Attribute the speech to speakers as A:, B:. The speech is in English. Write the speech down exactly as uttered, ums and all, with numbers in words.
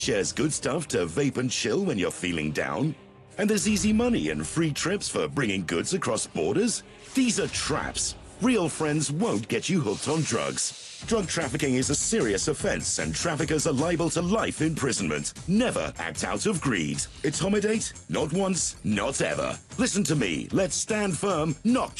A: shares good stuff to vape and chill when you're feeling down. And there's easy money and free trips for bringing goods across borders. These are traps. Real friends won't get you hooked on drugs. Drug trafficking is a serious offense and traffickers are liable to life imprisonment. Never act out of greed. Intimidate? Not once, not ever. Listen to me. Let's stand firm, not